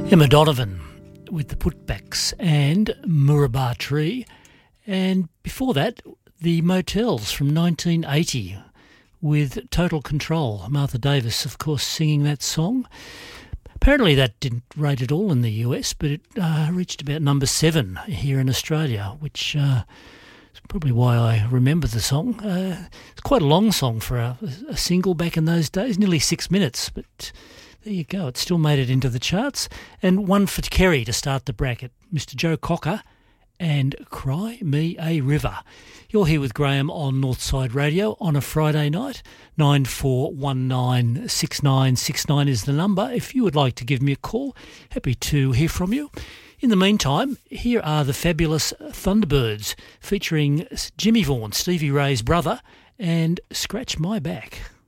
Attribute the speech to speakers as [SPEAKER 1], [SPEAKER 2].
[SPEAKER 1] Emma Donovan with the Putbacks and Murrabah Tree. And before that, the Motels from 1980 with Total Control. Martha Davis, of course, singing that song. Apparently that didn't rate at all in the US, but it reached about number 7 here in Australia, which is probably why I remember the song. It's quite a long song for a single back in those days, nearly 6 minutes, but there you go. It still made it into the charts. And one for Kerry to start the bracket, Mr. Joe Cocker and Cry Me a River. You're here with Graham on Northside Radio on a Friday night. 94196969 is the number. If you would like to give me a call, happy to hear from you. In the meantime, here are the fabulous Thunderbirds featuring Jimmy Vaughan, Stevie Ray's brother, and Scratch My Back.